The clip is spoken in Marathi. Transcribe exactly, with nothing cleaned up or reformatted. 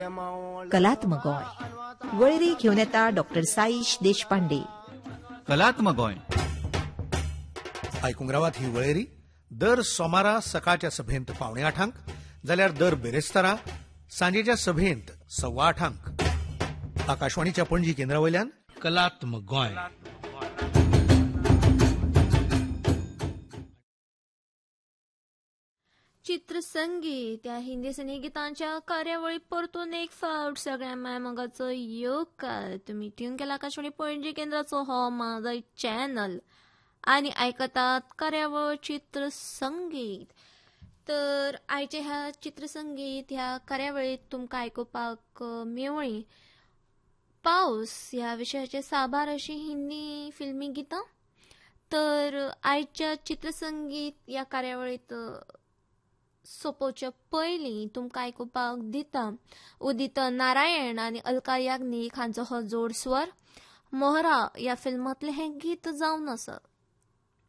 कलात्मक गोंय वळेरी घेवन येता डॉक्टर साईश देशपांडे. कलात्मक गोंय आयकूंक रावात ही वळेरी दर सोमारा सकाळच्या सभेंत पावणे आठांक, जाल्यार दर बेरेस्तारा सांजेच्या सभेंत सव्वा आठांक. आकाशवाणीच्या पणजी केंद्रावयल्यान कलात्मक गोंय. चित्रसंगीत या हिंदी सिने गीतांच्या कार्यावळी परतून एक फावट सगळ्या मायमोगाचो येवकार. तुम्ही ट्यून केला आकाशवाणी पणजी केंद्राचो हो माझा चॅनल आणि आयकतात कार्यावळ चित्रसंगीत. तर आयचे ह्या चित्रसंगीत ह्या कार्यावळीत तुमकां आयकुपाक मेवळी पावस ह्या विशयाचे साबार अशी हिंदी फिल्मी गितां. तर आयच्या चित्रसंगीत ह्या कार्यावळीत सोपोवच्या पयलीं तुमकां आयकुपाक दिता उदित नारायण आनी अलका याग्नीक हांचो हो जोड स्वर. मोहरा ह्या फिल्मांतलें हें गीत जावन आसा.